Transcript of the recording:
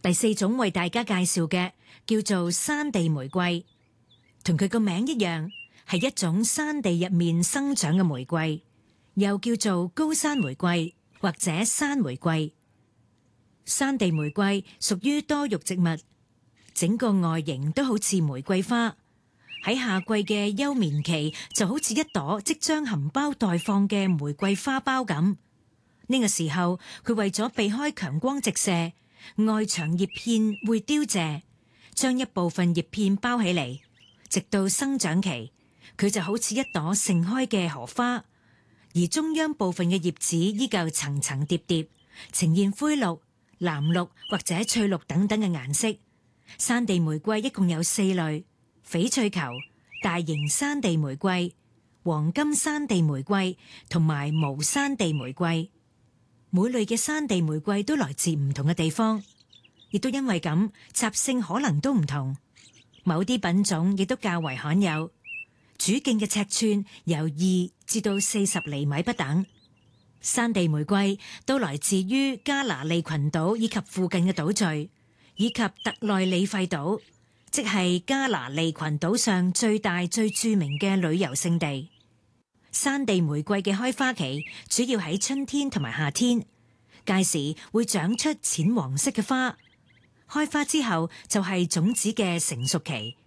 第四種為大家介紹嘅叫做山地玫瑰，同佢個名一樣，係一種山地入面生長嘅玫瑰，又叫做高山玫瑰或者山玫瑰。山地玫瑰屬於多肉植物，整個外形都好似玫瑰花。喺夏季嘅休眠期，就好似一朵即將含苞待放嘅玫瑰花苞咁。呢個時候，佢為咗避開強光直射，外牆葉片會凋謝，將一部分葉片包起嚟，直到生長期，佢就好似一朵盛開嘅荷花。而中央部分嘅葉子依舊層層疊疊，呈現灰綠、藍綠或者翠綠等等嘅顏色。山地玫瑰一共有4類：翡翠球、大型山地玫瑰、黃金山地玫瑰同埋無山地玫瑰。每類嘅山地玫瑰都來自唔同嘅地方，亦都因為咁習性可能都唔同。某啲品種亦都較為罕有，主徑嘅尺寸由2至到40厘米不等。山地玫瑰都來自於加那利群島以及附近嘅島嶼，以及特內里費島，即係加那利群島上最大最著名嘅旅遊勝地。山地玫瑰嘅開花期主要喺春天同埋夏天，屆時會長出淺黃色嘅花。開花之後就係種子嘅成熟期，